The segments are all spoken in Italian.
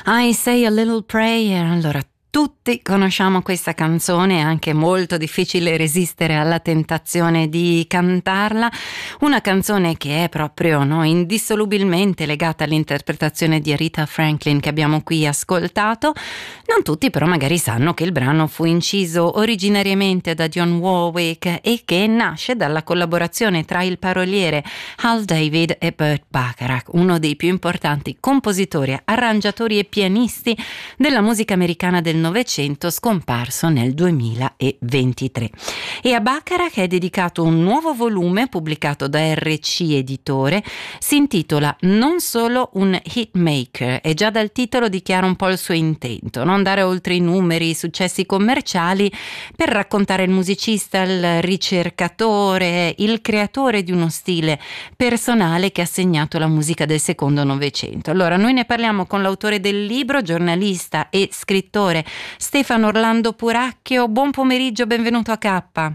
I Say a Little Prayer. Allora, tutti conosciamo questa canzone, è anche molto difficile resistere alla tentazione di cantarla. Una canzone che è proprio indissolubilmente legata all'interpretazione di Aretha Franklin che abbiamo qui ascoltato. Non tutti però magari sanno che il brano fu inciso originariamente da Dionne Warwick e che nasce dalla collaborazione tra il paroliere Hal David e Burt Bacharach, uno dei più importanti compositori, arrangiatori e pianisti della musica americana del Novecento, scomparso nel 2023. E a Bacharach è dedicato un nuovo volume pubblicato da RC Editore, si intitola Non solo un hitmaker e già dal titolo dichiara un po' il suo intento, non andare oltre i numeri, i successi commerciali, per raccontare il musicista, il ricercatore, il creatore di uno stile personale che ha segnato la musica del secondo Novecento. Allora, noi ne parliamo con l'autore del libro, giornalista e scrittore Stefano Orlando Puracchio. Buon pomeriggio, benvenuto a K.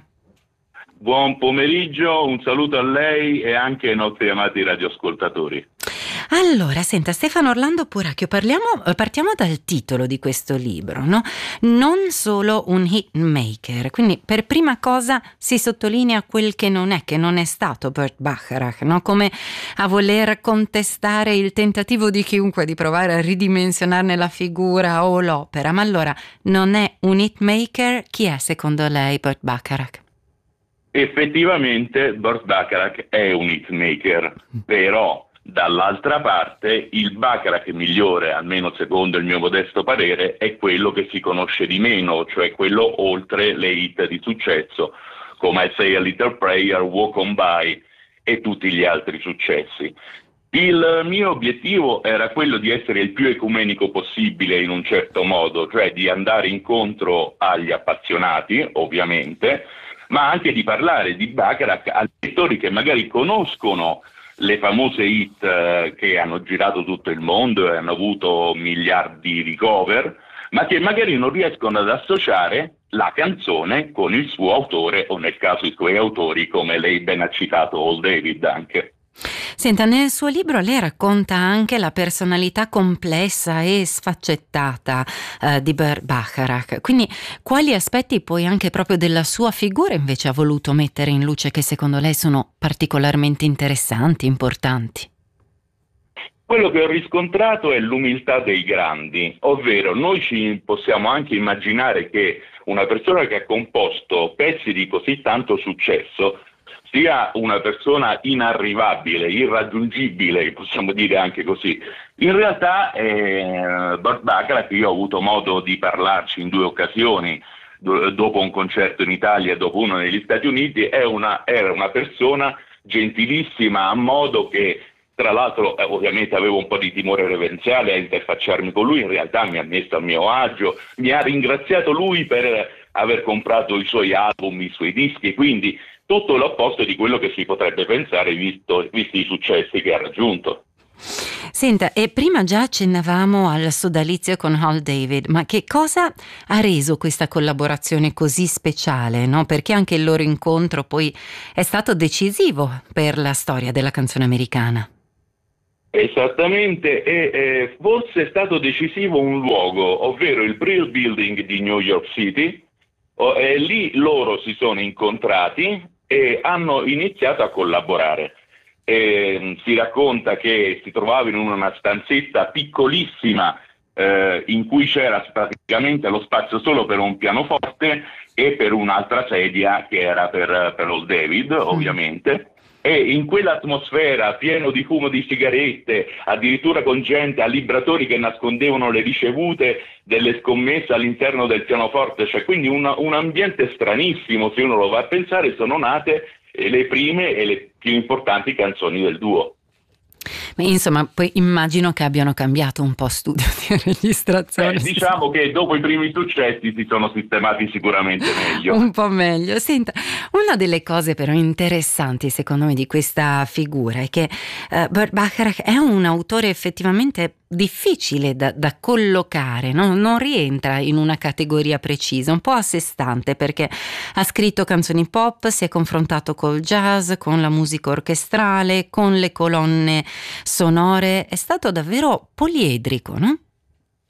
Buon pomeriggio, un saluto a lei e anche ai nostri amati radioascoltatori. Allora, senta, Stefano Orlando Puracchio, partiamo dal titolo di questo libro, no? Non solo un hitmaker, quindi per prima cosa si sottolinea quel che non è stato Burt Bacharach, no? Come a voler contestare il tentativo di chiunque di provare a ridimensionarne la figura o l'opera. Ma allora, non è un hitmaker? Chi è secondo lei Burt Bacharach? Effettivamente Burt Bacharach è un hitmaker, però dall'altra parte il Bacharach migliore, almeno secondo il mio modesto parere, è quello che si conosce di meno, cioè quello oltre le hit di successo come I Say a Little Prayer, Walk On By e tutti gli altri successi. Il mio obiettivo era quello di essere il più ecumenico possibile in un certo modo, cioè di andare incontro agli appassionati, ovviamente, ma anche di parlare di Bacharach a lettori che magari conoscono le famose hit che hanno girato tutto il mondo e hanno avuto miliardi di cover, ma che magari non riescono ad associare la canzone con il suo autore o nel caso i suoi autori, come lei ben ha citato Hal David anche. Senta, nel suo libro lei racconta anche la personalità complessa e sfaccettata di Burt Bacharach, quindi quali aspetti poi anche proprio della sua figura invece ha voluto mettere in luce che secondo lei sono particolarmente interessanti, importanti? Quello che ho riscontrato è l'umiltà dei grandi, ovvero noi ci possiamo anche immaginare che una persona che ha composto pezzi di così tanto successo sia una persona inarrivabile, irraggiungibile, possiamo dire anche così. In realtà Burt Bacharach, io ho avuto modo di parlarci in 2 occasioni, dopo un concerto in Italia e dopo uno negli Stati Uniti, era una persona gentilissima, a modo che, tra l'altro, ovviamente avevo un po' di timore reverenziale a interfacciarmi con lui, in realtà mi ha messo a mio agio, mi ha ringraziato lui per aver comprato i suoi album, i suoi dischi, quindi tutto l'opposto di quello che si potrebbe pensare visti i successi che ha raggiunto. Senta, e prima già accennavamo al sodalizio con Hal David, ma che cosa ha reso questa collaborazione così speciale, no? Perché anche il loro incontro poi è stato decisivo per la storia della canzone americana. Esattamente, e forse è stato decisivo un luogo, ovvero il Brill Building di New York City, e lì loro si sono incontrati e hanno iniziato a collaborare. Si racconta che si trovava in una stanzetta piccolissima in cui c'era praticamente lo spazio solo per un pianoforte e per un'altra sedia che era per Hal David, ovviamente. E in quell'atmosfera, pieno di fumo di sigarette, addirittura con gente a libratori che nascondevano le ricevute delle scommesse all'interno del pianoforte, cioè quindi un ambiente stranissimo, se uno lo va a pensare, sono nate le prime e le più importanti canzoni del duo. Insomma, poi immagino che abbiano cambiato un po' studio di registrazione. Diciamo che dopo i primi successi si sono sistemati sicuramente meglio. Un po' meglio. Senta, una delle cose però interessanti secondo me di questa figura è che Burt Bacharach è un autore effettivamente difficile da collocare, no? Non rientra in una categoria precisa, un po' a sé stante, perché ha scritto canzoni pop, si è confrontato col jazz, con la musica orchestrale, con le colonne sonore, è stato davvero poliedrico, no?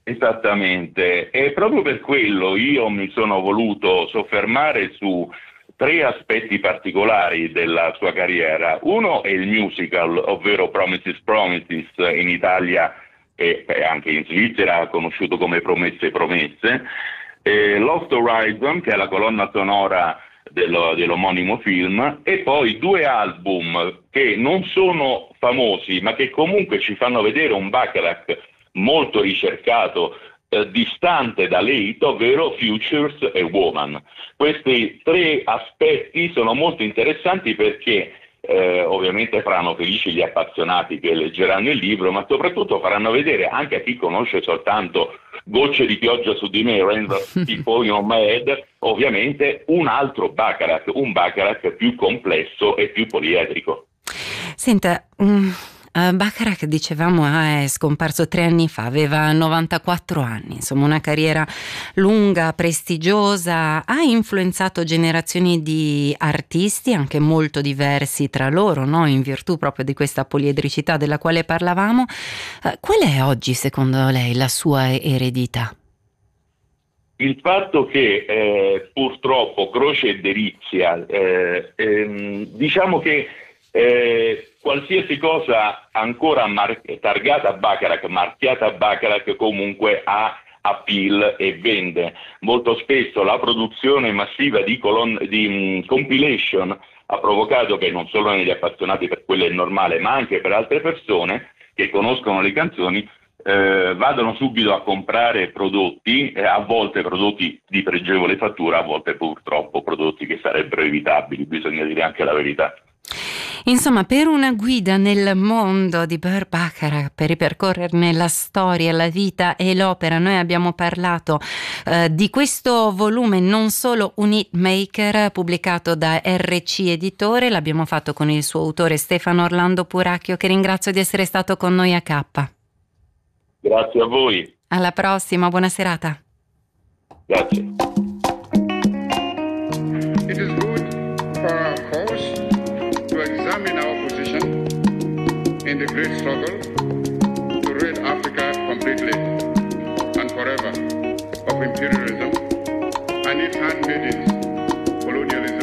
Esattamente, e proprio per quello io mi sono voluto soffermare su tre aspetti particolari della sua carriera. Uno è il musical, ovvero Promises Promises in Italia e anche in Svizzera conosciuto come Promesse Promesse, Lost Horizon, che è la colonna sonora dell'omonimo film, e poi due album che non sono famosi ma che comunque ci fanno vedere un Bacharach molto ricercato, distante da Late, ovvero Futures e Woman. Questi tre aspetti sono molto interessanti perché ovviamente faranno felici gli appassionati che leggeranno il libro, ma soprattutto faranno vedere anche a chi conosce soltanto Gocce di pioggia su di me, Raindrops Falling on My Head, ovviamente un altro Bacharach, un Bacharach più complesso e più poliedrico. Senta, Bacharach, dicevamo, è scomparso 3 anni fa, aveva 94 anni, insomma una carriera lunga, prestigiosa, ha influenzato generazioni di artisti anche molto diversi tra loro, no? In virtù proprio di questa poliedricità della quale parlavamo. Qual è oggi, secondo lei, la sua eredità? Il fatto che purtroppo croce e delizia, diciamo che qualsiasi cosa ancora targata a Bacharach, marchiata a Bacharach, comunque ha appeal e vende. Molto spesso la produzione massiva di compilation ha provocato che non solo negli appassionati, per quello è normale, ma anche per altre persone che conoscono le canzoni, vadano subito a comprare prodotti, a volte prodotti di pregevole fattura, a volte purtroppo prodotti che sarebbero evitabili, bisogna dire anche la verità. Insomma, per una guida nel mondo di Burt Bacharach, per ripercorrerne la storia, la vita e l'opera, noi abbiamo parlato di questo volume, non solo un hitmaker, pubblicato da RC Editore, l'abbiamo fatto con il suo autore Stefano Orlando Puracchio, che ringrazio di essere stato con noi a K. Grazie a voi. Alla prossima, buona serata. Grazie. It is good for our cause to examine our position in the great struggle to rid Africa completely and forever of imperialism and its handmaidens, colonialism.